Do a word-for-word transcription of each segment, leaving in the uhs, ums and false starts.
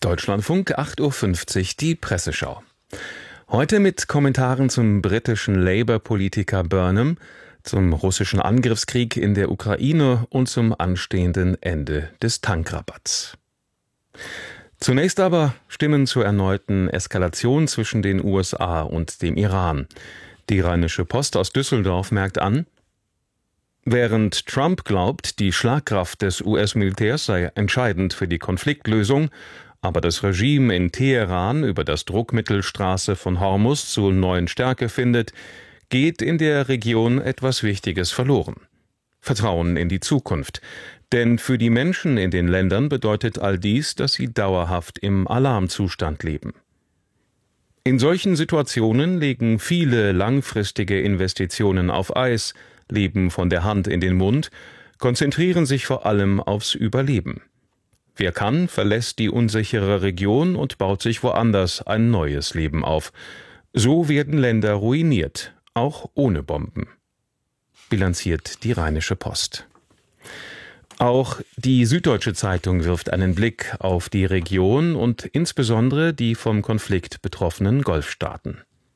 Deutschlandfunk, acht Uhr fünfzig, die Presseschau. Heute mit Kommentaren zum britischen Labour-Politiker Burnham, zum russischen Angriffskrieg in der Ukraine und zum anstehenden Ende des Tankrabatts. Zunächst aber Stimmen zur erneuten Eskalation zwischen den U S A und dem Iran. Die Rheinische Post aus Düsseldorf merkt an: Während Trump glaubt, die Schlagkraft des U S-Militärs sei entscheidend für die Konfliktlösung, aber das Regime in Teheran über das Druckmittel Straße von Hormuz zu neuen Stärke findet, geht in der Region etwas Wichtiges verloren. Vertrauen in die Zukunft. Denn für die Menschen in den Ländern bedeutet all dies, dass sie dauerhaft im Alarmzustand leben. In solchen Situationen legen viele langfristige Investitionen auf Eis, leben von der Hand in den Mund, konzentrieren sich vor allem aufs Überleben. Wer kann, verlässt die unsichere Region und baut sich woanders ein neues Leben auf. So werden Länder ruiniert, auch ohne Bomben. Bilanziert die Rheinische Post. Auch die Süddeutsche Zeitung wirft einen Blick auf die Region und insbesondere die vom Konflikt betroffenen Golfstaaten.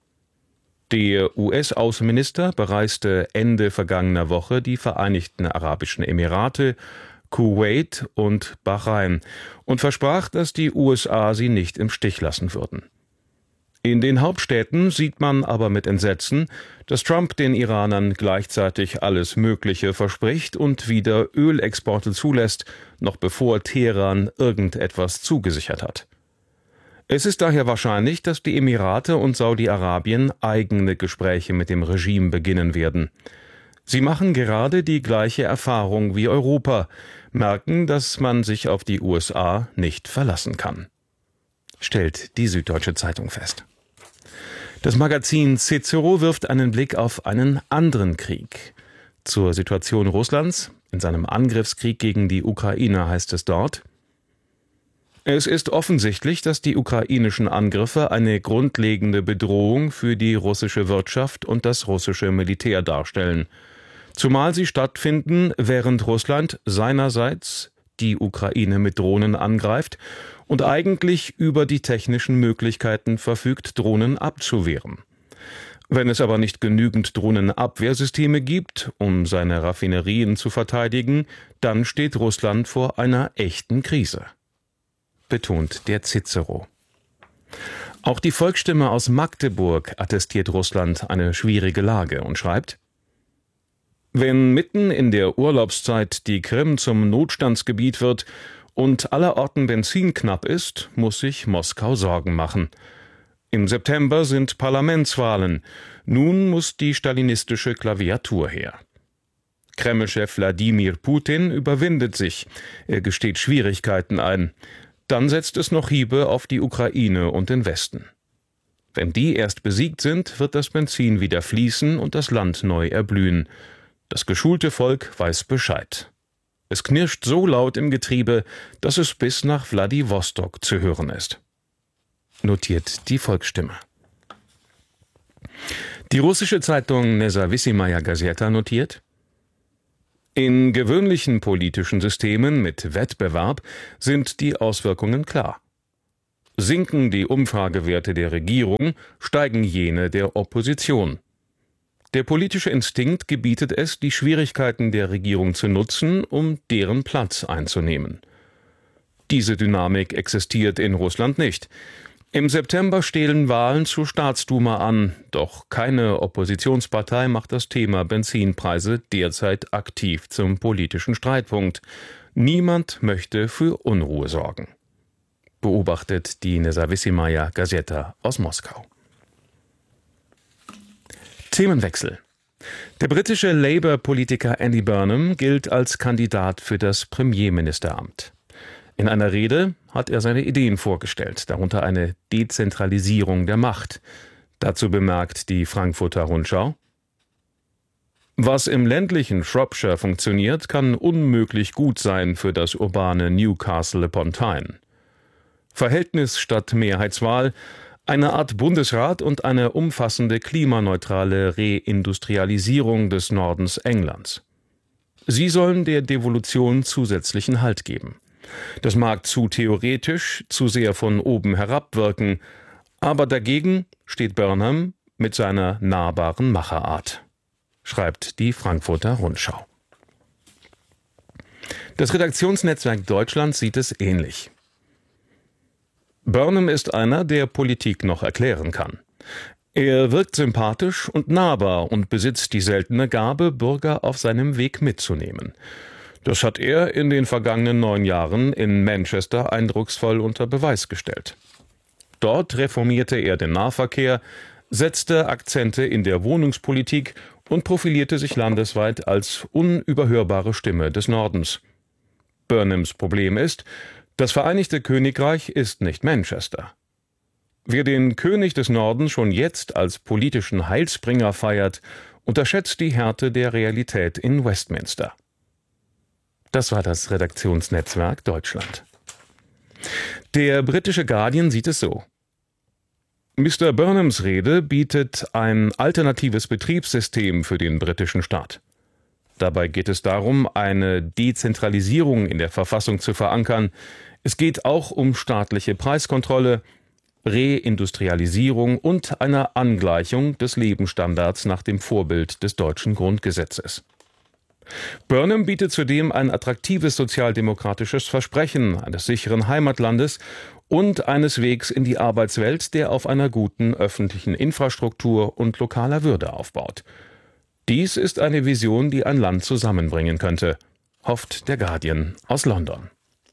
Der U S-Außenminister bereiste Ende vergangener Woche die Vereinigten Arabischen Emirate, Kuwait und Bahrain und versprach, dass die U S A sie nicht im Stich lassen würden. In den Hauptstädten sieht man aber mit Entsetzen, dass Trump den Iranern gleichzeitig alles Mögliche verspricht und wieder Ölexporte zulässt, noch bevor Teheran irgendetwas zugesichert hat. Es ist daher wahrscheinlich, dass die Emirate und Saudi-Arabien eigene Gespräche mit dem Regime beginnen werden. Sie machen gerade die gleiche Erfahrung wie Europa, merken, dass man sich auf die U S A nicht verlassen kann, stellt die Süddeutsche Zeitung fest. Das Magazin Cicero wirft einen Blick auf einen anderen Krieg. Zur Situation Russlands in seinem Angriffskrieg gegen die Ukraine heißt es dort: Es ist offensichtlich, dass die ukrainischen Angriffe eine grundlegende Bedrohung für die russische Wirtschaft und das russische Militär darstellen. Zumal sie stattfinden, während Russland seinerseits die Ukraine mit Drohnen angreift und eigentlich über die technischen Möglichkeiten verfügt, Drohnen abzuwehren. Wenn es aber nicht genügend Drohnenabwehrsysteme gibt, um seine Raffinerien zu verteidigen, dann steht Russland vor einer echten Krise, betont der Cicero. Auch die Volksstimme aus Magdeburg attestiert Russland eine schwierige Lage und schreibt: Wenn mitten in der Urlaubszeit die Krim zum Notstandsgebiet wird und allerorten Benzin knapp ist, muss sich Moskau Sorgen machen. Im September sind Parlamentswahlen. Nun muss die stalinistische Klaviatur her. Kremlchef Wladimir Putin überwindet sich. Er gesteht Schwierigkeiten ein. Dann setzt es noch Hiebe auf die Ukraine und den Westen. Wenn die erst besiegt sind, wird das Benzin wieder fließen und das Land neu erblühen. Das geschulte Volk weiß Bescheid. Es knirscht so laut im Getriebe, dass es bis nach Wladiwostok zu hören ist, notiert die Volksstimme. Die russische Zeitung Nezawissimaya Gazeta notiert: In gewöhnlichen politischen Systemen mit Wettbewerb sind die Auswirkungen klar. Sinken die Umfragewerte der Regierung, steigen jene der Opposition. Der politische Instinkt gebietet es, die Schwierigkeiten der Regierung zu nutzen, um deren Platz einzunehmen. Diese Dynamik existiert in Russland nicht. Im September stehen Wahlen zur Staatsduma an, doch keine Oppositionspartei macht das Thema Benzinpreise derzeit aktiv zum politischen Streitpunkt. Niemand möchte für Unruhe sorgen, beobachtet die Nezawissimaya Gazeta aus Moskau. Themenwechsel. Der britische Labour-Politiker Andy Burnham gilt als Kandidat für das Premierministeramt. In einer Rede hat er seine Ideen vorgestellt, darunter eine Dezentralisierung der Macht. Dazu bemerkt die Frankfurter Rundschau: Was im ländlichen Shropshire funktioniert, kann unmöglich gut sein für das urbane Newcastle upon Tyne. Verhältnis statt Mehrheitswahl, eine Art Bundesrat und eine umfassende klimaneutrale Reindustrialisierung des Nordens Englands. Sie sollen der Devolution zusätzlichen Halt geben. Das mag zu theoretisch, zu sehr von oben herab wirken, aber dagegen steht Burnham mit seiner nahbaren Macherart, schreibt die Frankfurter Rundschau. Das Redaktionsnetzwerk Deutschland sieht es ähnlich. Burnham ist einer, der Politik noch erklären kann. Er wirkt sympathisch und nahbar und besitzt die seltene Gabe, Bürger auf seinem Weg mitzunehmen. Das hat er in den vergangenen neun Jahren in Manchester eindrucksvoll unter Beweis gestellt. Dort reformierte er den Nahverkehr, setzte Akzente in der Wohnungspolitik und profilierte sich landesweit als unüberhörbare Stimme des Nordens. Burnhams Problem ist, das Vereinigte Königreich ist nicht Manchester. Wer den König des Nordens schon jetzt als politischen Heilsbringer feiert, unterschätzt die Härte der Realität in Westminster. Das war das Redaktionsnetzwerk Deutschland. Der britische Guardian sieht es so: Mister Burnhams Rede bietet ein alternatives Betriebssystem für den britischen Staat. Dabei geht es darum, eine Dezentralisierung in der Verfassung zu verankern. Es geht auch um staatliche Preiskontrolle, Reindustrialisierung und eine Angleichung des Lebensstandards nach dem Vorbild des deutschen Grundgesetzes. Burnham bietet zudem ein attraktives sozialdemokratisches Versprechen eines sicheren Heimatlandes und eines Wegs in die Arbeitswelt, der auf einer guten öffentlichen Infrastruktur und lokaler Würde aufbaut. Dies ist eine Vision, die ein Land zusammenbringen könnte, hofft der Guardian aus London.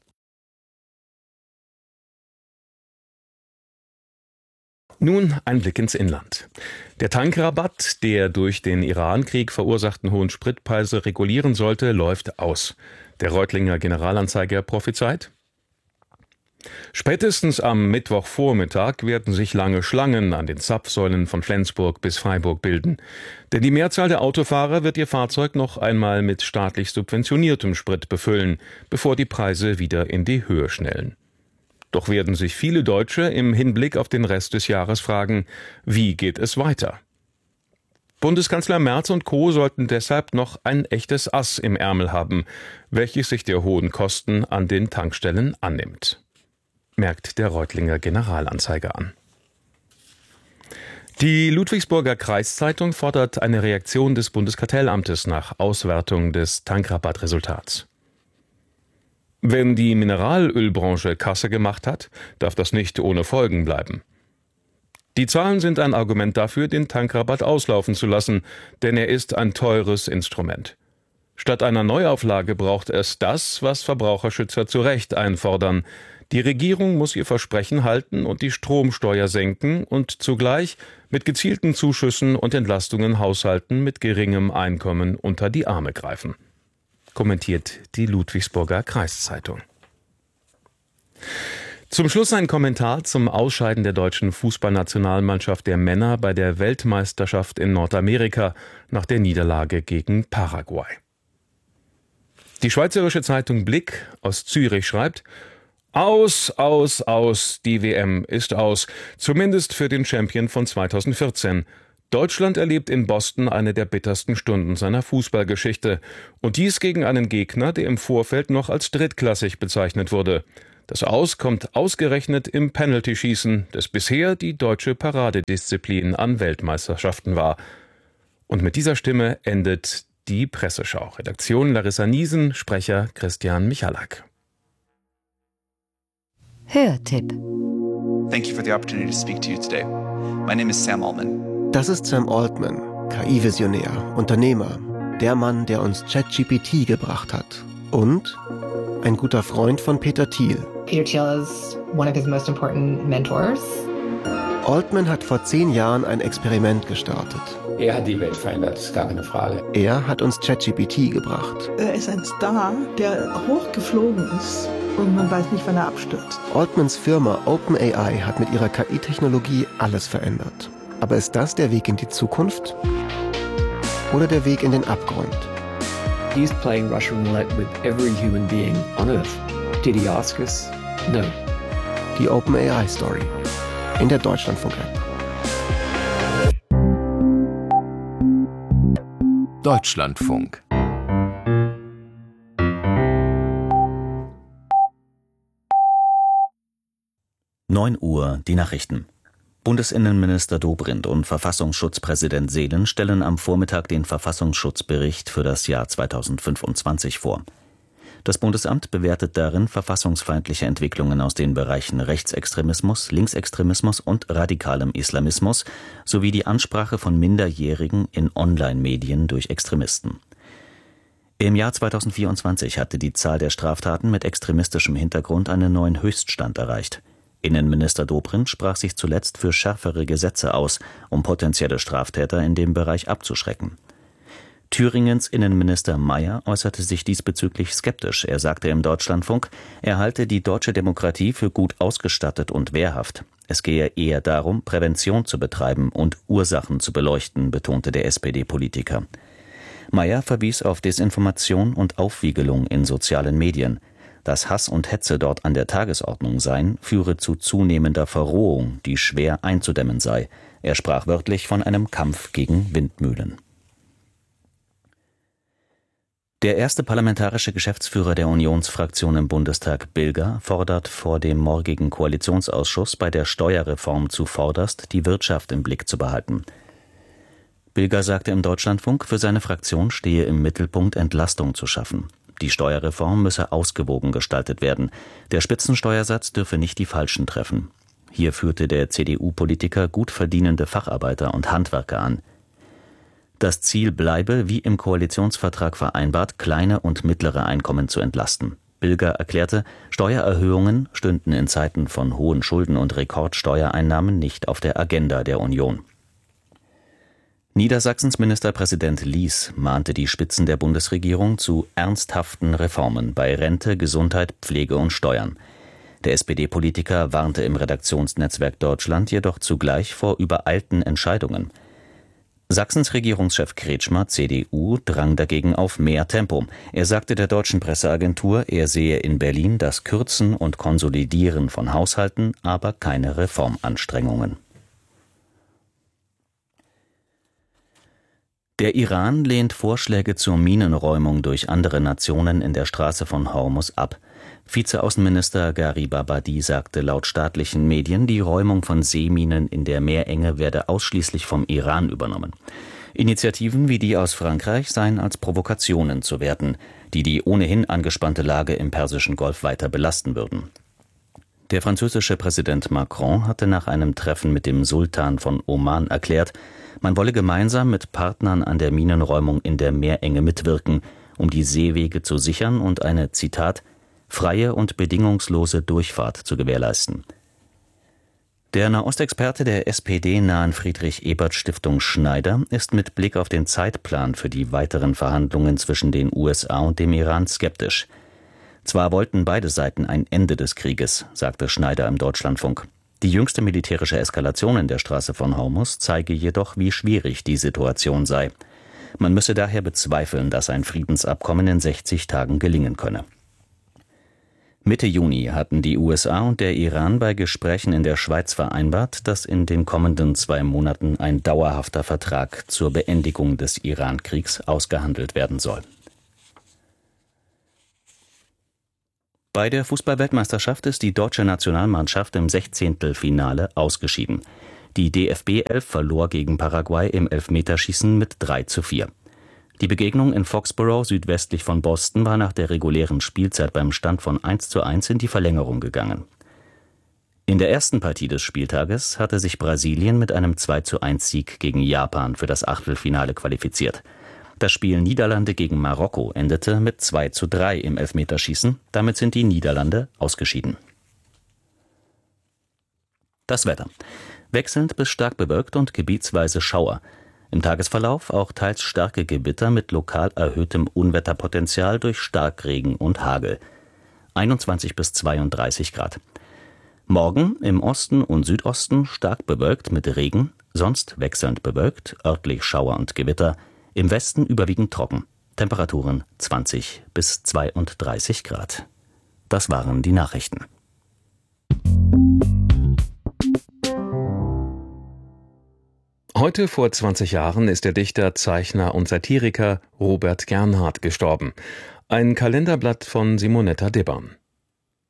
Nun ein Blick ins Inland. Der Tankrabatt, der durch den Irankrieg verursachten hohen Spritpreise regulieren sollte, läuft aus. Der Reutlinger Generalanzeiger prophezeit: Spätestens am Mittwochvormittag werden sich lange Schlangen an den Zapfsäulen von Flensburg bis Freiburg bilden. Denn die Mehrzahl der Autofahrer wird ihr Fahrzeug noch einmal mit staatlich subventioniertem Sprit befüllen, bevor die Preise wieder in die Höhe schnellen. Doch werden sich viele Deutsche im Hinblick auf den Rest des Jahres fragen, wie geht es weiter? Bundeskanzler Merz und Co. sollten deshalb noch ein echtes Ass im Ärmel haben, welches sich der hohen Kosten an den Tankstellen annimmt, merkt der Reutlinger Generalanzeiger an. Die Ludwigsburger Kreiszeitung fordert eine Reaktion des Bundeskartellamtes nach Auswertung des Tankrabattresultats. Wenn die Mineralölbranche Kasse gemacht hat, darf das nicht ohne Folgen bleiben. Die Zahlen sind ein Argument dafür, den Tankrabatt auslaufen zu lassen, denn er ist ein teures Instrument. Statt einer Neuauflage braucht es das, was Verbraucherschützer zu Recht einfordern. Die Regierung muss ihr Versprechen halten und die Stromsteuer senken und zugleich mit gezielten Zuschüssen und Entlastungen Haushalten mit geringem Einkommen unter die Arme greifen, kommentiert die Ludwigsburger Kreiszeitung. Zum Schluss ein Kommentar zum Ausscheiden der deutschen Fußballnationalmannschaft der Männer bei der Weltmeisterschaft in Nordamerika nach der Niederlage gegen Paraguay. Die schweizerische Zeitung Blick aus Zürich schreibt: Aus, aus, aus, die W M ist aus, zumindest für den Champion von zweitausendvierzehn. Deutschland erlebt in Boston eine der bittersten Stunden seiner Fußballgeschichte. Und dies gegen einen Gegner, der im Vorfeld noch als drittklassig bezeichnet wurde. Das Aus kommt ausgerechnet im Penaltyschießen, das bisher die deutsche Paradedisziplin an Weltmeisterschaften war. Und mit dieser Stimme endet die Presseschau. Redaktion Larissa Niesen, Sprecher Christian Michalak. Hörtipp. Thank you for the opportunity to speak to you today. My name is Sam Altman. Das ist Sam Altman, K I-Visionär, Unternehmer, der Mann, der uns ChatGPT gebracht hat. Und ein guter Freund von Peter Thiel. Peter Thiel is one of his most important mentors. Altman hat vor zehn Jahren ein Experiment gestartet. Er hat die Welt verändert, ist gar keine Frage. Er hat uns ChatGPT gebracht. Er ist ein Star, der hochgeflogen ist und man weiß nicht, wann er abstürzt. Altmans Firma OpenAI hat mit ihrer K I-Technologie alles verändert. Aber ist das der Weg in die Zukunft? Oder der Weg in den Abgrund? He's playing Russian roulette with every human being on Earth. Did he ask us? No. Die OpenAI-Story in der Deutschlandfunk-App. Deutschlandfunk. neun Uhr, die Nachrichten. Bundesinnenminister Dobrindt und Verfassungsschutzpräsident Seelen stellen am Vormittag den Verfassungsschutzbericht für das Jahr zweitausendfünfundzwanzig vor. Das Bundesamt bewertet darin verfassungsfeindliche Entwicklungen aus den Bereichen Rechtsextremismus, Linksextremismus und radikalem Islamismus sowie die Ansprache von Minderjährigen in Online-Medien durch Extremisten. Im Jahr zweitausendvierundzwanzig hatte die Zahl der Straftaten mit extremistischem Hintergrund einen neuen Höchststand erreicht. Innenminister Dobrindt sprach sich zuletzt für schärfere Gesetze aus, um potenzielle Straftäter in dem Bereich abzuschrecken. Thüringens Innenminister Mayer äußerte sich diesbezüglich skeptisch. Er sagte im Deutschlandfunk, er halte die deutsche Demokratie für gut ausgestattet und wehrhaft. Es gehe eher darum, Prävention zu betreiben und Ursachen zu beleuchten, betonte der S P D-Politiker. Mayer verwies auf Desinformation und Aufwiegelung in sozialen Medien. Dass Hass und Hetze dort an der Tagesordnung seien, führe zu zunehmender Verrohung, die schwer einzudämmen sei. Er sprach wörtlich von einem Kampf gegen Windmühlen. Der erste parlamentarische Geschäftsführer der Unionsfraktion im Bundestag, Bilger, fordert vor dem morgigen Koalitionsausschuss bei der Steuerreform zuvorderst, die Wirtschaft im Blick zu behalten. Bilger sagte im Deutschlandfunk, für seine Fraktion stehe im Mittelpunkt, Entlastung zu schaffen. Die Steuerreform müsse ausgewogen gestaltet werden. Der Spitzensteuersatz dürfe nicht die Falschen treffen. Hier führte der C D U-Politiker gut verdienende Facharbeiter und Handwerker an. Das Ziel bleibe, wie im Koalitionsvertrag vereinbart, kleine und mittlere Einkommen zu entlasten. Bilger erklärte, Steuererhöhungen stünden in Zeiten von hohen Schulden und Rekordsteuereinnahmen nicht auf der Agenda der Union. Niedersachsens Ministerpräsident Lies mahnte die Spitzen der Bundesregierung zu ernsthaften Reformen bei Rente, Gesundheit, Pflege und Steuern. Der S P D-Politiker warnte im Redaktionsnetzwerk Deutschland jedoch zugleich vor übereilten Entscheidungen. Sachsens Regierungschef Kretschmer, C D U, drang dagegen auf mehr Tempo. Er sagte der deutschen Presseagentur, er sehe in Berlin das Kürzen und Konsolidieren von Haushalten, aber keine Reformanstrengungen. Der Iran lehnt Vorschläge zur Minenräumung durch andere Nationen in der Straße von Hormuz ab. Vizeaußenminister Garibabadi sagte laut staatlichen Medien, die Räumung von Seeminen in der Meerenge werde ausschließlich vom Iran übernommen. Initiativen wie die aus Frankreich seien als Provokationen zu werten, die die ohnehin angespannte Lage im Persischen Golf weiter belasten würden. Der französische Präsident Macron hatte nach einem Treffen mit dem Sultan von Oman erklärt, man wolle gemeinsam mit Partnern an der Minenräumung in der Meerenge mitwirken, um die Seewege zu sichern und eine, Zitat, freie und bedingungslose Durchfahrt zu gewährleisten. Der Nahostexperte der S P D-nahen Friedrich-Ebert-Stiftung Schneider ist mit Blick auf den Zeitplan für die weiteren Verhandlungen zwischen den U S A und dem Iran skeptisch. Zwar wollten beide Seiten ein Ende des Krieges, sagte Schneider im Deutschlandfunk. Die jüngste militärische Eskalation in der Straße von Hormuz zeige jedoch, wie schwierig die Situation sei. Man müsse daher bezweifeln, dass ein Friedensabkommen in sechzig Tagen gelingen könne. Mitte Juni hatten die U S A und der Iran bei Gesprächen in der Schweiz vereinbart, dass in den kommenden zwei Monaten ein dauerhafter Vertrag zur Beendigung des Iran-Kriegs ausgehandelt werden soll. Bei der Fußball-Weltmeisterschaft ist die deutsche Nationalmannschaft im Sechzehntelfinale ausgeschieden. Die D F B elf verlor gegen Paraguay im Elfmeterschießen mit drei zu vier. Die Begegnung in Foxborough südwestlich von Boston war nach der regulären Spielzeit beim Stand von eins zu eins in die Verlängerung gegangen. In der ersten Partie des Spieltages hatte sich Brasilien mit einem zwei zu eins Sieg gegen Japan für das Achtelfinale qualifiziert. Das Spiel Niederlande gegen Marokko endete mit zwei zu drei im Elfmeterschießen. Damit sind die Niederlande ausgeschieden. Das Wetter. Wechselnd bis stark bewölkt und gebietsweise Schauer. Im Tagesverlauf auch teils starke Gewitter mit lokal erhöhtem Unwetterpotenzial durch Starkregen und Hagel. einundzwanzig bis zweiunddreißig Grad. Morgen im Osten und Südosten stark bewölkt mit Regen, sonst wechselnd bewölkt, örtlich Schauer und Gewitter. Im Westen überwiegend trocken. Temperaturen zwanzig bis zweiunddreißig Grad. Das waren die Nachrichten. Heute vor zwanzig Jahren ist der Dichter, Zeichner und Satiriker Robert Gernhardt gestorben. Ein Kalenderblatt von Simonetta Dibbern.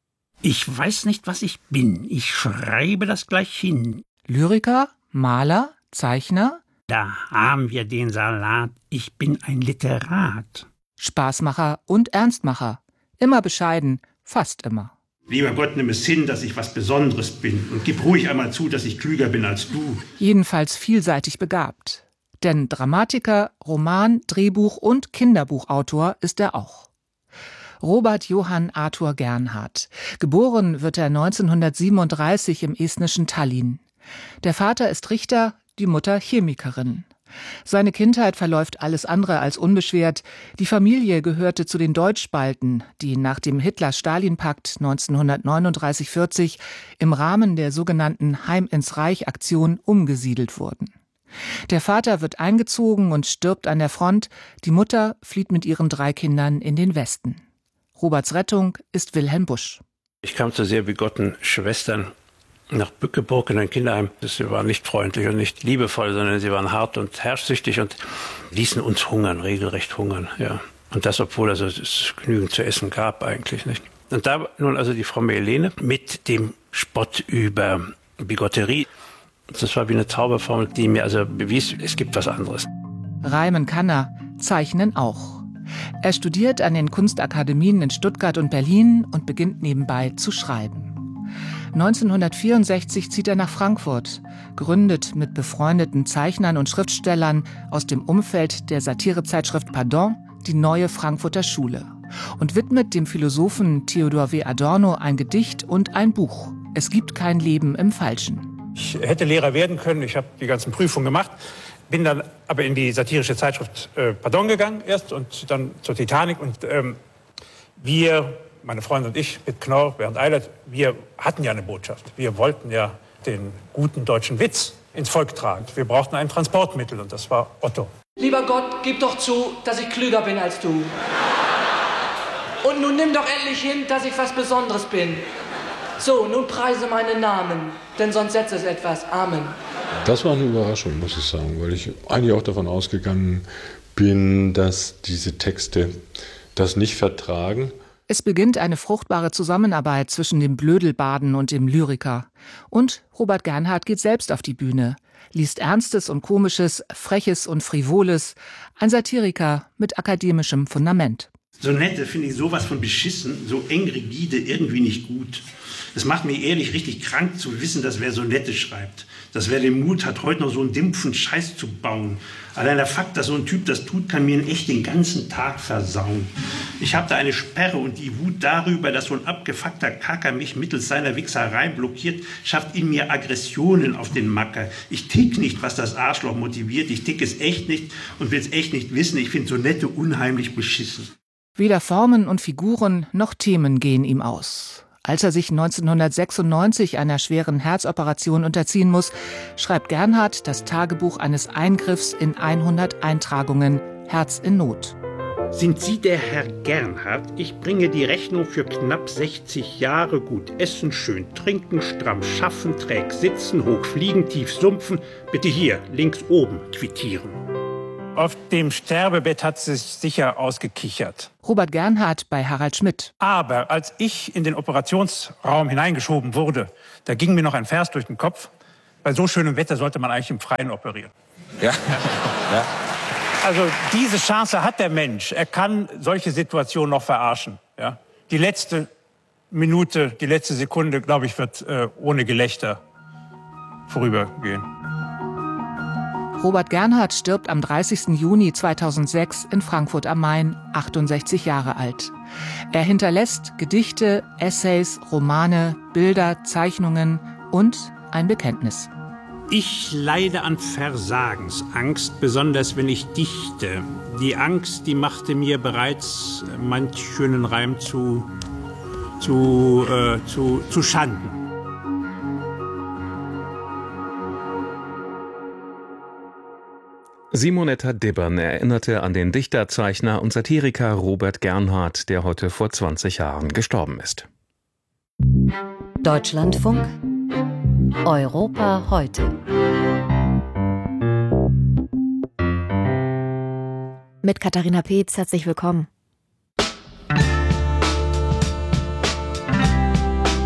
Ich weiß nicht, was ich bin. Ich schreibe das gleich hin. Lyriker, Maler, Zeichner? Da haben wir den Salat. Ich bin ein Literat. Spaßmacher und Ernstmacher. Immer bescheiden, fast immer. Lieber Gott, nimm es hin, dass ich was Besonderes bin und gib ruhig einmal zu, dass ich klüger bin als du. Jedenfalls vielseitig begabt. Denn Dramatiker, Roman-, Drehbuch- und Kinderbuchautor ist er auch. Robert Johann Arthur Gernhardt. Geboren wird er neunzehnhundertsiebenunddreißig im estnischen Tallinn. Der Vater ist Richter, die Mutter Chemikerin. Seine Kindheit verläuft alles andere als unbeschwert. Die Familie gehörte zu den Deutschspalten, die nach dem Hitler-Stalin-Pakt neunzehnhundertneununddreißig vierzig im Rahmen der sogenannten Heim ins Reich-Aktion umgesiedelt wurden. Der Vater wird eingezogen und stirbt an der Front, die Mutter flieht mit ihren drei Kindern in den Westen. Roberts Rettung ist Wilhelm Busch. Ich kam zu sehr bigotten Schwestern nach Bückeburg in ein Kinderheim. Sie waren nicht freundlich und nicht liebevoll, sondern sie waren hart und herrschsüchtig und ließen uns hungern, regelrecht hungern. Ja. Und das, obwohl also es genügend zu essen gab eigentlich nicht. Und da nun also die fromme Helene mit dem Spott über Bigotterie. Das war wie eine Zauberformel, die mir also bewies, es gibt was anderes. Reimen kann er, zeichnen auch. Er studiert an den Kunstakademien in Stuttgart und Berlin und beginnt nebenbei zu schreiben. neunzehnhundertvierundsechzig zieht er nach Frankfurt, gründet mit befreundeten Zeichnern und Schriftstellern aus dem Umfeld der Satirezeitschrift Pardon die Neue Frankfurter Schule und widmet dem Philosophen Theodor W. Adorno ein Gedicht und ein Buch. Es gibt kein Leben im Falschen. Ich hätte Lehrer werden können, ich habe die ganzen Prüfungen gemacht, bin dann aber in die satirische Zeitschrift äh, Pardon gegangen erst und dann zur Titanic. Und ähm, wir, meine Freundin und ich, mit Knorr, Bernd Eilert, wir hatten ja eine Botschaft. Wir wollten ja den guten deutschen Witz ins Volk tragen. Wir brauchten ein Transportmittel und das war Otto. Lieber Gott, gib doch zu, dass ich klüger bin als du. Und nun nimm doch endlich hin, dass ich was Besonderes bin. So, nun preise meinen Namen, denn sonst setzt es etwas. Amen. Das war eine Überraschung, muss ich sagen, weil ich eigentlich auch davon ausgegangen bin, dass diese Texte das nicht vertragen. Es beginnt eine fruchtbare Zusammenarbeit zwischen dem Blödelbaden und dem Lyriker. Und Robert Gernhardt geht selbst auf die Bühne, liest Ernstes und Komisches, Freches und Frivoles, ein Satiriker mit akademischem Fundament. Sonette finde ich sowas von beschissen, so eng rigide, irgendwie nicht gut. Es macht mich ehrlich richtig krank zu wissen, dass wer Sonette schreibt, dass wer den Mut hat, heute noch so einen dimpfen Scheiß zu bauen. Allein der Fakt, dass so ein Typ das tut, kann mir echt den ganzen Tag versauen. Ich habe da eine Sperre und die Wut darüber, dass so ein abgefuckter Kacker mich mittels seiner Wichserei blockiert, schafft in mir Aggressionen auf den Macker. Ich tick nicht, was das Arschloch motiviert, ich tick es echt nicht und will es echt nicht wissen. Ich finde Sonette unheimlich beschissen. Weder Formen und Figuren noch Themen gehen ihm aus. Als er sich neunzehnhundertsechsundneunzig einer schweren Herzoperation unterziehen muss, schreibt Gernhardt das Tagebuch eines Eingriffs in hundert Eintragungen, Herz in Not. Sind Sie der Herr Gernhardt? Ich bringe die Rechnung für knapp sechzig Jahre. Gut essen, schön trinken, stramm schaffen, träg sitzen, hoch fliegen, tief sumpfen. Bitte hier, links oben, quittieren. Auf dem Sterbebett hat sie sich sicher ausgekichert. Robert Gernhardt bei Harald Schmidt. Aber als ich in den Operationsraum hineingeschoben wurde, da ging mir noch ein Vers durch den Kopf. Bei so schönem Wetter sollte man eigentlich im Freien operieren. Ja. Ja. Also diese Chance hat der Mensch. Er kann solche Situationen noch verarschen. Ja. Die letzte Minute, die letzte Sekunde, glaube ich, wird äh, ohne Gelächter vorübergehen. Robert Gernhardt stirbt am dreißigsten Juni zweitausendsechs in Frankfurt am Main, achtundsechzig Jahre alt. Er hinterlässt Gedichte, Essays, Romane, Bilder, Zeichnungen und ein Bekenntnis. Ich leide an Versagensangst, besonders wenn ich dichte. Die Angst, die machte mir bereits manch schönen Reim zu, zu, äh, zu, zu Schanden. Simonetta Dibbern erinnerte an den Dichter, Zeichner und Satiriker Robert Gernhardt, der heute vor zwanzig Jahren gestorben ist. Deutschlandfunk Europa heute. Mit Katharina Peetz, herzlich willkommen.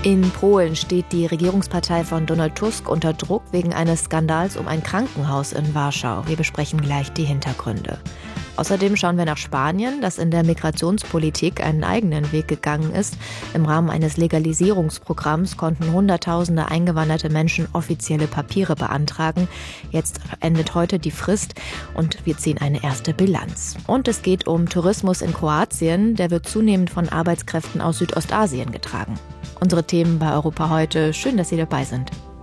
In Polen steht die Regierungspartei von Donald Tusk unter Druck wegen eines Skandals um ein Krankenhaus in Warschau. Wir besprechen gleich die Hintergründe. Außerdem schauen wir nach Spanien, das in der Migrationspolitik einen eigenen Weg gegangen ist. Im Rahmen eines Legalisierungsprogramms konnten Hunderttausende eingewanderte Menschen offizielle Papiere beantragen. Jetzt endet heute die Frist und wir ziehen eine erste Bilanz. Und es geht um Tourismus in Kroatien. Der wird zunehmend von Arbeitskräften aus Südostasien getragen. Unsere Themen bei Europa heute. Schön, dass Sie dabei sind.